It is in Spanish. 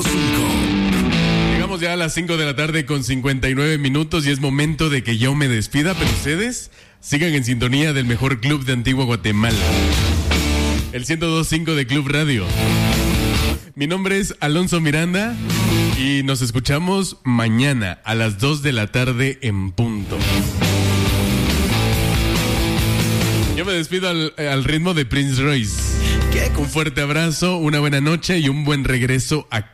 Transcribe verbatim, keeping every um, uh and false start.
Llegamos ya a las cinco de la tarde con cincuenta y nueve minutos y es momento de que yo me despida, pero ustedes sigan en sintonía del mejor club de Antigua Guatemala, el ciento dos punto cinco de Club Radio. Mi nombre es Alonso Miranda y nos escuchamos mañana a las dos de la tarde en punto. Yo me despido al, al ritmo de Prince Royce. Un fuerte abrazo, una buena noche y un buen regreso a